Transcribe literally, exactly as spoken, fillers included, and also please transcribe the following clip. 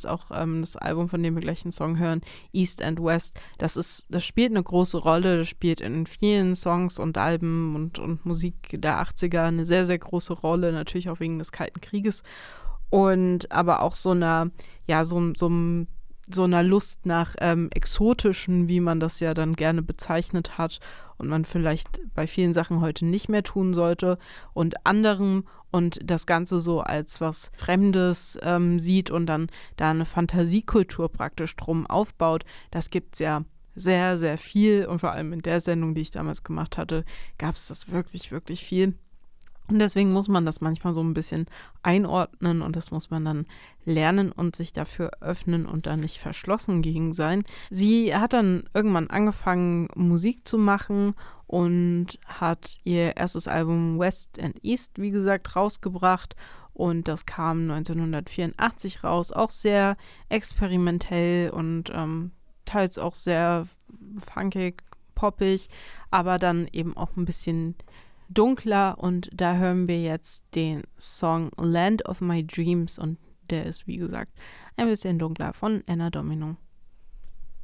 West, auch ähm, das Album, von dem wir gleich einen Song hören, East and West, das ist, das spielt eine große Rolle, das spielt in vielen Songs und Alben und, und Musik der achtziger eine sehr, sehr große Rolle, natürlich auch wegen des Kalten Krieges und aber auch so einer, ja, so, so, so einer Lust nach ähm, Exotischen, wie man das ja dann gerne bezeichnet hat und man vielleicht bei vielen Sachen heute nicht mehr tun sollte und anderem und das Ganze so als was Fremdes ähm, sieht und dann da eine Fantasiekultur praktisch drum aufbaut, das gibt's ja sehr, sehr viel und vor allem in der Sendung, die ich damals gemacht hatte, gab es das wirklich, wirklich viel. Und deswegen muss man das manchmal so ein bisschen einordnen und das muss man dann lernen und sich dafür öffnen und dann nicht verschlossen gegen sein. Sie hat dann irgendwann angefangen, Musik zu machen und hat ihr erstes Album West and East, wie gesagt, rausgebracht. Und das kam neunzehnhundertvierundachtzig raus, auch sehr experimentell und ähm, teils auch sehr funkig, poppig, aber dann eben auch ein bisschen dunkler und da hören wir jetzt den Song Land of My Dreams und der ist, wie gesagt, ein bisschen dunkler von Anna Domino.